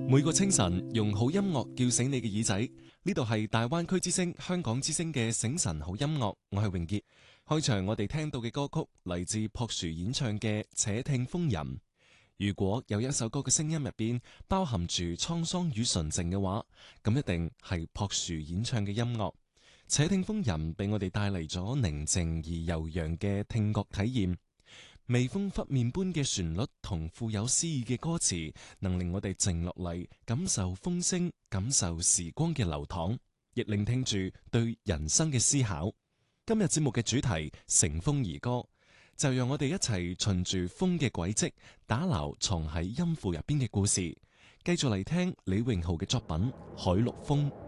每個清晨用好音樂叫醒你嘅耳仔，呢度係大灣區之聲、香港之聲嘅醒晨好音樂，我係榮傑。開場我哋聽到嘅歌曲嚟自朴樹演唱嘅《且聽風吟》。如果有一首歌嘅聲音入邊包含住滄桑與純淨嘅話，咁一定係朴樹演唱嘅音樂。《且聽風吟》俾我哋帶嚟咗寧靜而悠揚嘅聽覺體驗。微風拂面般嘅旋律同富有詩意嘅歌詞，能令我哋靜落嚟，感受風聲，感受時光嘅流淌，亦聆聽住對人生嘅思考。今日節目嘅主題乘風而歌，就讓我哋一齊循住風嘅軌跡，打撈藏喺音符入邊嘅故事。繼續嚟聽李榮浩嘅作品《海陸豐》。